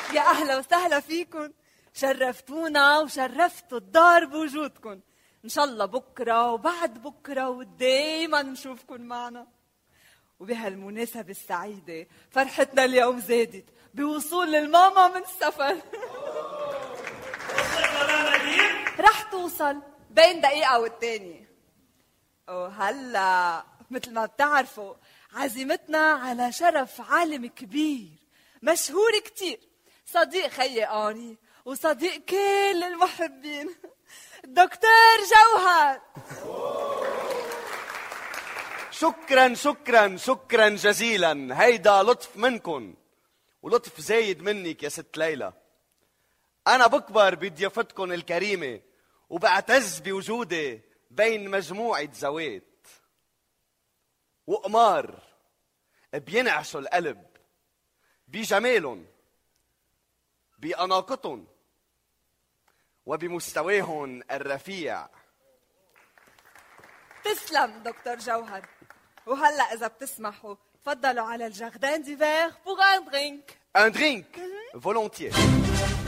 يا أهلا وسهلا فيكن، شرفتونا وشرفتوا الدار بوجودكن. إن شاء الله بكرة وبعد بكرة ودايما نشوفكن معنا. وبهالمناسبة السعيدة فرحتنا اليوم زادت بوصول الماما من السفر. رح توصل بين دقيقة والتانية. وهلا مثل ما بتعرفوا عزيمتنا على شرف عالم كبير مشهور كتير، صديق خيي آني وصديق كل المحبين، دكتور جوهر. شكرا شكرا شكرا جزيلا، هيدا لطف منكن ولطف زايد منك يا ست ليلى. أنا بكبر بضيافتكن الكريمة وبعتز بوجودي بين مجموعة زوات وقمار بينعشوا القلب بجمالهم بأناقتهم وبمستواهم الرفيع. تسلم دكتور جوهر. وهلا إذا بتسمحوا تفضلوا على الجاردان ديفير بوغ ان درينك. Un drink, volontiers.